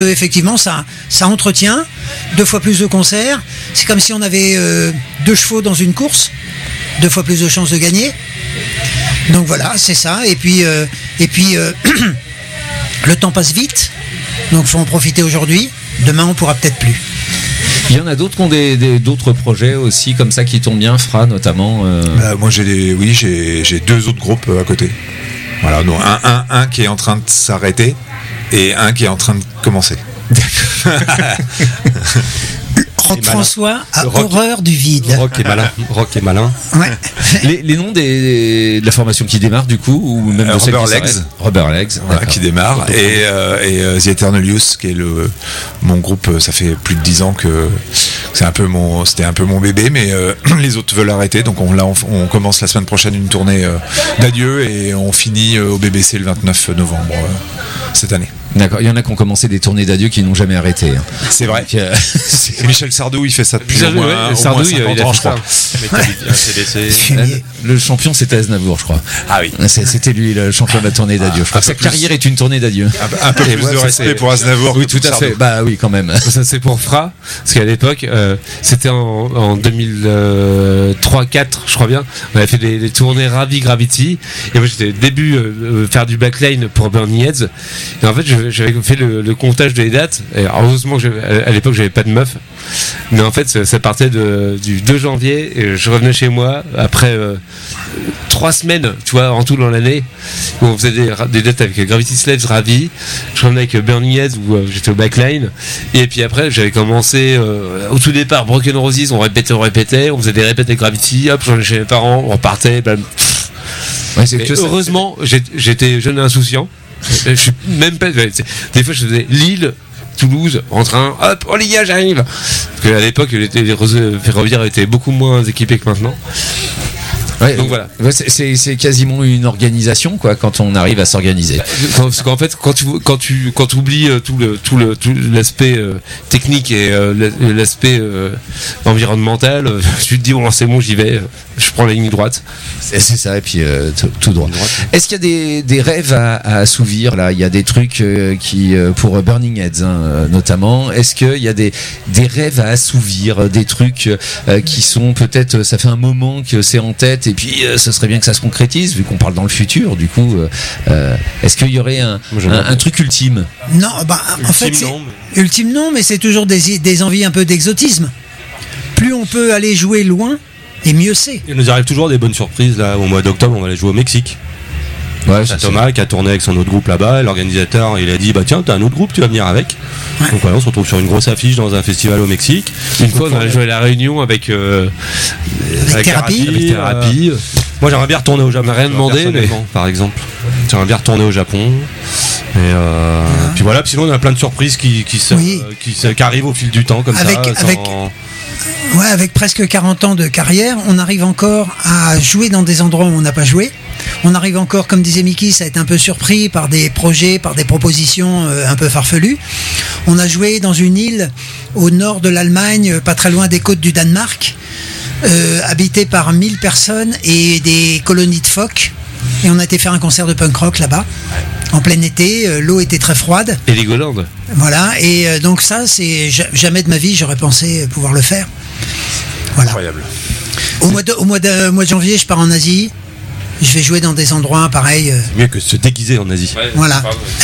effectivement ça entretient 2 fois plus de concerts. C'est comme si on avait 2 chevaux dans une course, 2 fois plus de chances de gagner. Donc voilà, c'est ça. Et puis le temps passe vite, donc faut en profiter aujourd'hui. Demain on pourra peut-être plus. Il y en a d'autres qui ont d'autres projets aussi comme ça qui tournent bien, Fra notamment. Moi j'ai 2 autres groupes à côté. Voilà, donc un qui est en train de s'arrêter et un qui est en train de commencer. Rock François a horreur du vide. Rock est malin. Ouais. Les noms de la formation qui démarre du coup, ou même de celle qui s'arrête. Rubber Legs, voilà, qui démarre, et The Eternal Youth, qui est mon groupe. Ça fait plus de 10 ans que c'était un peu mon bébé, mais les autres veulent arrêter, donc on commence la semaine prochaine une tournée d'adieu et on finit au BBC le 29 novembre cette année. D'accord, il y en a qui ont commencé des tournées d'adieu qui n'ont jamais arrêté. C'est vrai. Michel Sardou, il fait ça depuis au moins 50 ans, je crois. Le champion, c'était Aznavour, je crois. Ah oui. C'était lui le champion de la tournée d'adieu. Je crois que sa carrière est une tournée d'adieu. Un peu plus de respect pour Aznavour. Oui, tout à fait. Bah oui, quand même. Ça, c'est pour Fra, parce qu'à l'époque, c'était en 2003-4, je crois bien. On avait fait des tournées Ravi Gravity. Et moi, j'étais début faire du backline pour Burning Heads. Et en fait, j'avais fait le comptage des dates. Et heureusement que à l'époque, j'avais pas de meuf. Mais en fait, ça partait du 2 janvier. Et je revenais chez moi après 3 semaines, tu vois, en tout dans l'année, où on faisait des dates avec Gravity Slaves, Ravi. Je revenais avec Burning Heads, où j'étais au backline. Et puis après, j'avais commencé au tout départ, Broken Roses, on répétait. On faisait des répètes avec Gravity. Hop, j'en ai chez mes parents, on repartait. Ouais, heureusement, j'étais jeune et insouciant. Je suis même pas. Des fois, je faisais Lille, Toulouse, en train. Hop, oh les gars, j'arrive. Parce qu'à l'époque, les ferroviaires étaient beaucoup moins équipés que maintenant. Ouais, donc voilà. C'est quasiment une organisation, quoi, quand on arrive à s'organiser. Parce qu'en fait, quand tu oublies tout l'aspect technique et l'aspect environnemental, tu te dis bon, c'est bon, j'y vais. Je prends la ligne droite. C'est ça, et puis tout droit. Est-ce qu'il y a des rêves à assouvir là? Il y a des trucs qui pour Burning Heads notamment. Est-ce qu'il y a des rêves à assouvir, des trucs qui sont peut-être, ça fait un moment que c'est en tête et puis ce serait bien que ça se concrétise vu qu'on parle dans le futur. Du coup, est-ce qu'il y aurait un truc ultime? Non, en fait, ultime non, mais c'est toujours des envies un peu d'exotisme. Plus on peut aller jouer loin, et mieux c'est. Il nous arrive toujours des bonnes surprises. Là, au mois d'octobre, on va aller jouer au Mexique. Ouais, c'est Thomas qui a tourné avec son autre groupe là-bas. Et l'organisateur, il a dit bah tiens, t'as un autre groupe, tu vas venir avec. Ouais. Donc voilà, on se retrouve sur une grosse affiche dans un festival au Mexique. Une fois, on a joué à la Réunion avec Thérapie. Moi, j'aimerais bien retourner au Japon. On n'a rien demandé, mais par exemple, j'aimerais bien retourner au Japon. Et puis voilà. Puis sinon, on a plein de surprises qui arrivent au fil du temps comme avec presque 40 ans de carrière, on arrive encore à jouer dans des endroits où on n'a pas joué. On arrive encore, comme disait Mickey, à être un peu surpris par des projets, par des propositions un peu farfelues. On a joué dans une île au nord de l'Allemagne, pas très loin des côtes du Danemark, habitée par 1000 personnes et des colonies de phoques. Et on a été faire un concert de punk rock là-bas, en plein été, l'eau était très froide. Et Legoland. Voilà, et donc ça, c'est jamais de ma vie j'aurais pensé pouvoir le faire. Voilà. Incroyable. Au mois de janvier, je pars en Asie. Je vais jouer dans des endroits pareils. C'est mieux que de se déguiser en Asie. Ouais, voilà.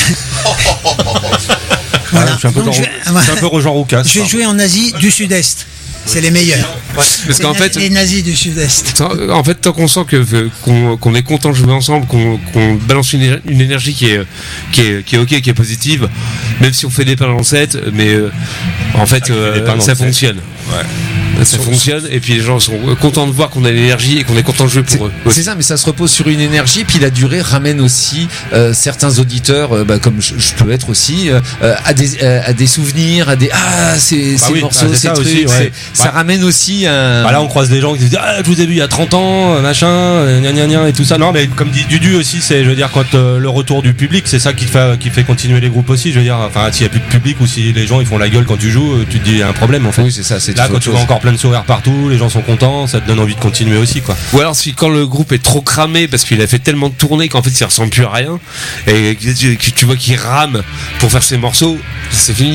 Voilà. Je suis un peu Roger Roucas. Je vais jouer en Asie du Sud-Est. C'est les meilleurs. Ouais, parce qu'en fait, les nazis du Sud-Est. En fait, tant qu'on sent qu'on est content de jouer ensemble, qu'on balance une énergie qui est ok, qui est positive, même si on fait des pains dans le set, mais en fait, ça fonctionne. Ouais. Ça fonctionne et puis les gens sont contents de voir qu'on a l'énergie et qu'on est content de jouer pour eux. C'est ça, mais ça se repose sur une énergie, puis la durée ramène aussi certains auditeurs, comme je peux être aussi, à des souvenirs, à des ces morceaux, ces trucs. Aussi, ouais. Ça ramène aussi un. Là, on croise des gens qui disent je vous ai vu il y a 30 ans, machin, gna et tout ça. Non, mais comme dit Dudu aussi, c'est, je veux dire, quand le retour du public, c'est ça qui fait continuer les groupes aussi. Je veux dire, enfin, s'il y a plus de public ou si les gens ils font la gueule quand tu joues, tu te dis il y a un problème en fait. Oui, c'est ça. C'est là quand tu vois encore plein de sourires partout, les gens sont contents, ça te donne envie de continuer aussi, quoi. Ou alors quand le groupe est trop cramé parce qu'il a fait tellement de tournées qu'en fait il ressemble plus à rien et que tu vois qu'il rame pour faire ses morceaux, c'est fini.